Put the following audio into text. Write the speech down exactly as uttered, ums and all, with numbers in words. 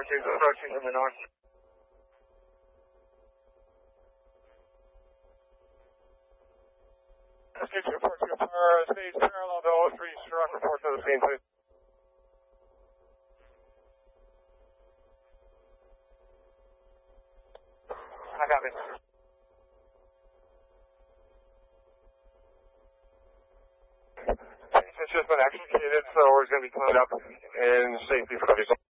Roger, approaching from the north. Stage report to power, stage parallel to oh three, strong report to the scene, please. I copy. It's just been executed, so we're going to be cleaned up and safety for the